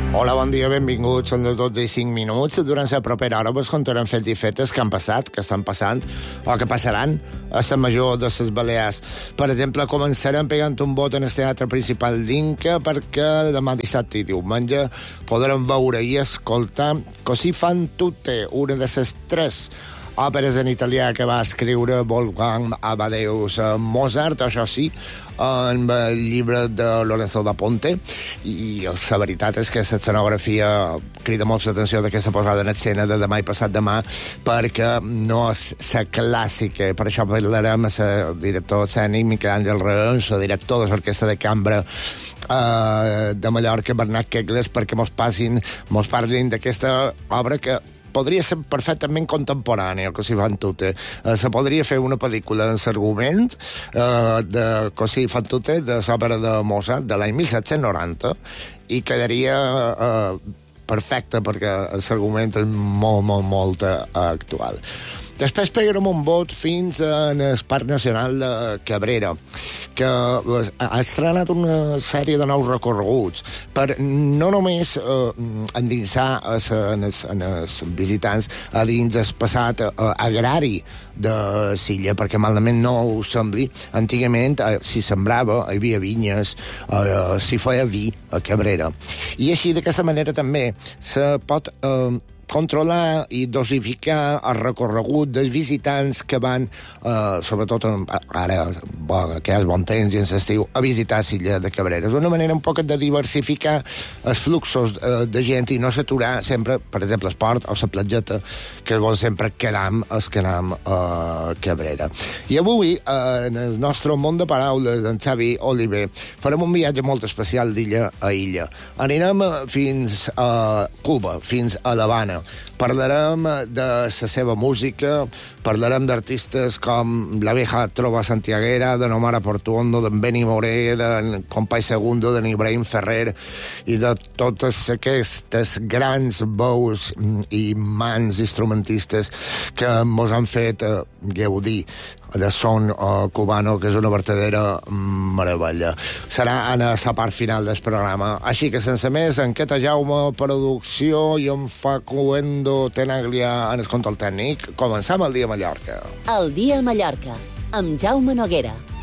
Hola, bon dia, benvinguts. Són de 12 i 5 minuts. Durant la propera hora vos contarem fets i fetes que han passat, que estan passant, o que passaran a la major de les Balears. Per exemple, començarem pegant un vot en el teatre principal d'Inca perquè demà dissabte i diumenge podrem veure i escoltar Così fan tutte, una de les 3 òperes en italià que va escriure Wolfgang Amadeus Mozart, això sí, en el llibre de Lorenzo da Ponte, i la veritat és que l'escenografia crida molt l'atenció d'aquesta posada en escena de demà i passat demà, perquè no és la clàssica. Per això parlarem amb el director escènic Miquel Àngel Raons, el director de l'Orquestra de Cambra de Mallorca, Bernat Quegles, perquè mos parlin d'aquesta obra que podria ser perfectament contemporània, Così fan tutte. Se podria fer una pel·lícula en l'argument de Così fan tutte, de l'òpera de Mozart, de l'any 1790, i quedaria perfecte, perquè l'argument és molt actual. Després pegarem un vot fins en el Parc Nacional de Cabrera, que ha estrenat una sèrie de nous recorreguts per no només endinsar en els visitants a dins el passat agrari de l'illa, perquè malament no ho sembli. Antigament s'hi sembrava, hi havia vinyes, s'hi feia vi a Cabrera. I així, d'aquesta manera, també se pot controlar i dosificar el recorregut dels visitants que van, sobretot ara, que és bon temps i en l'estiu, a visitar l'illa de Cabrera. És una manera un poc de diversificar els fluxos de gent i no saturar sempre, per exemple, l'esport o la platgeta, que és bon sempre quedam a Cabrera. I avui, en el nostre món de paraules, en Xavi Oliver, farem un viatge molt especial d'illa a illa. Anirem fins a Cuba, fins a l'Havana. Parlarem de la seva música, parlarem d'artistes com La Vieja Trova Santiaguera, de Nomara Portuondo, d'en Benny Moré, d'en Compay Segundo, d'en Ibrahim Ferrer, i de totes aquestes grans veus i mans instrumentistes que mos han fet gaudir de son cubano, que és una vertadera meravella. Serà en la part final del programa. Així que, sense més, en Queta Jaume, producció, i en Facuendo Tenaglia en el control tècnic, començam el Dia a Mallorca. El Dia a Mallorca, amb Jaume Noguera.